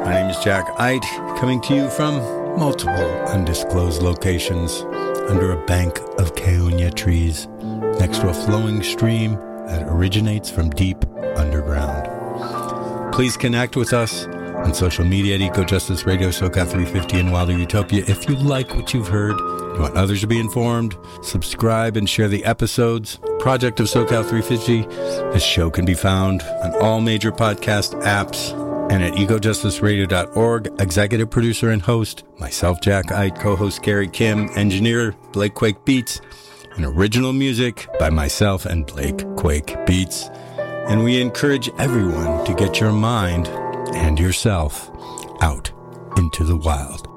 My name is Jack Eit, coming to you from multiple undisclosed locations under a bank of Keonia trees next to a flowing stream that originates from deep underground. Please connect with us on social media at Eco Justice Radio, SoCal 350, and Wilder Utopia. If you like what you've heard, you want others to be informed, subscribe and share the episodes. Project of SoCal 350. This show can be found on all major podcast apps and at ecojusticeradio.org. Executive producer and host, myself, Jack Eit, co-host Gary Kim, engineer Blake Quake Beats, and original music by myself and Blake Quake Beats. And we encourage everyone to get your mind and yourself out into the wild.